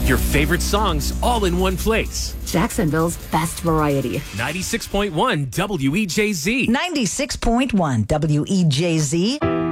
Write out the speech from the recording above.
Your favorite songs all in one place. Jacksonville's best variety. 96.1 WEJZ. 96.1 WEJZ.